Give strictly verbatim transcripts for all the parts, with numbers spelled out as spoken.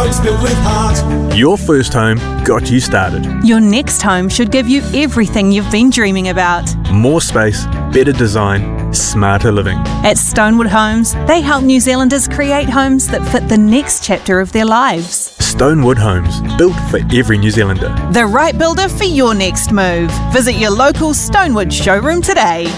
Homes built with heart. Your first home got you started. Your next home should give you everything you've been dreaming about. More space, better design, smarter living. At Stonewood Homes, they help New Zealanders create homes that fit the next chapter of their lives. Stonewood Homes, built for every New Zealander. The right builder for your next move. Visit your local Stonewood showroom today.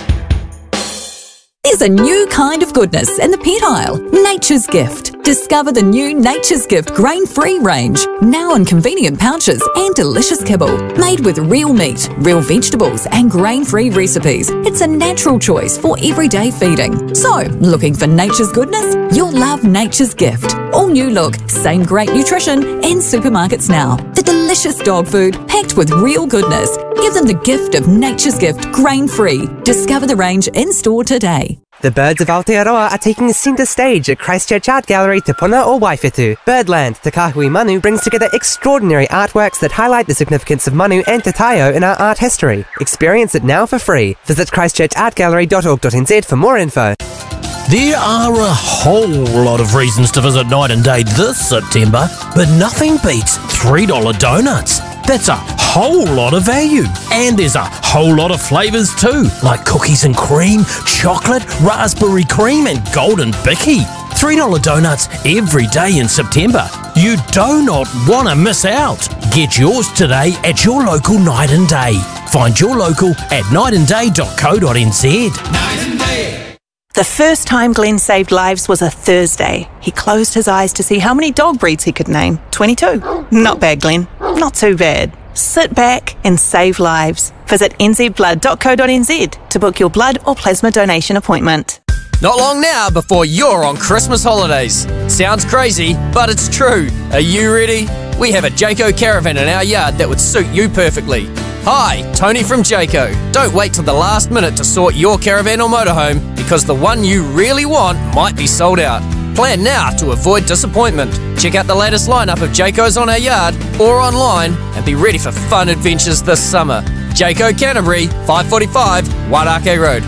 There's a new kind of goodness in the pet aisle, Nature's Gift. Discover the new Nature's Gift grain-free range, now in convenient pouches and delicious kibble. Made with real meat, real vegetables and grain-free recipes, it's a natural choice for everyday feeding. So, looking for nature's goodness? You'll love Nature's Gift. All new look, same great nutrition in supermarkets now. The delicious dog food packed with real goodness. Give them the gift of Nature's Gift grain-free. Discover the range in-store today. The birds of Aotearoa are taking centre stage at Christchurch Art Gallery Te Puna o Waifetu. Birdland, Te Kahui Manu brings together extraordinary artworks that highlight the significance of Manu and Te Taio in our art history. Experience it now for free. Visit christchurch art gallery dot org dot n z for more info. There are a whole lot of reasons to visit Night and Day this September, but nothing beats three dollar donuts. That's a whole lot of value. And there's a whole lot of flavours too, like cookies and cream, chocolate, raspberry cream and golden bicky. three dollar donuts every day in September. You do not want to miss out. Get yours today at your local Night and Day. Find your local at night and day dot co dot n z. Night and Day. The first time Glenn saved lives was a Thursday. He closed his eyes to see how many dog breeds he could name. twenty-two. Not bad, Glenn. Not too bad. Sit back and save lives. Visit n z blood dot co dot n z to book your blood or plasma donation appointment. Not long now before you're on Christmas holidays. Sounds crazy, but it's true. Are you ready? We have a Jayco caravan in our yard that would suit you perfectly. Hi, Tony from Jayco. Don't wait till the last minute to sort your caravan or motorhome because the one you really want might be sold out. Plan now to avoid disappointment. Check out the latest lineup of Jaycos on our yard or online and be ready for fun adventures this summer. Jayco Canterbury, five forty-five Wairakei Road.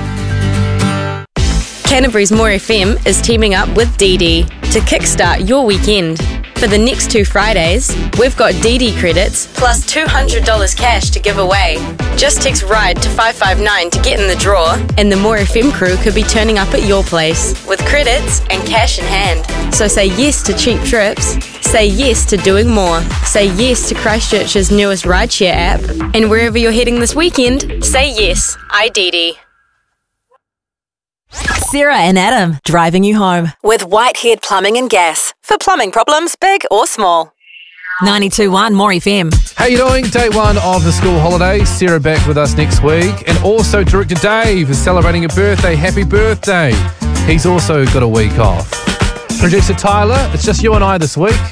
Canterbury's More F M is teaming up with D D to kickstart your weekend. For the next two Fridays, we've got D D credits plus two hundred dollars cash to give away. Just text RIDE to five five nine to get in the draw, and the More F M crew could be turning up at your place with credits and cash in hand. So say yes to cheap trips, say yes to doing more, say yes to Christchurch's newest rideshare app, and wherever you're heading this weekend, say yes, I D D. Sarah and Adam, driving you home with Whitehead Plumbing and Gas for plumbing problems big or small. ninety-two point one More F M. How you doing? Day one of the school holiday. Sarah back with us next week. And also Director Dave is celebrating a birthday. Happy birthday. He's also got a week off. Producer Tyler, it's just you and I this week.